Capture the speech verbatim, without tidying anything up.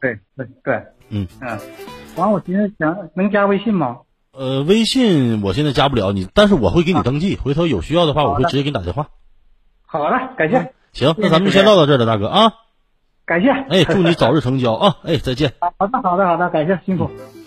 对对对， 嗯嗯，完我寻思想能加微信吗？ 呃，微信我现在加不了你，但是我会给你登记，回头有需要的话，我会直接给你打电话。 好的，感谢。 行，那咱们就先唠到这儿了，大哥啊。 感谢。 哎，祝你早日成交啊！哎，再见。 好的，好的，好的，感谢，辛苦。 嗯